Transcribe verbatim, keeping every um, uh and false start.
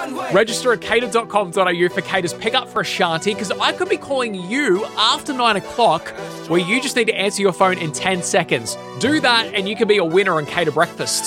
Register at cater dot com dot a u for Cater's Pickup for Ashanti, because I could be calling you after nine o'clock, where you just need to answer your phone in ten seconds. Do that and you can be a winner on Cater Breakfast.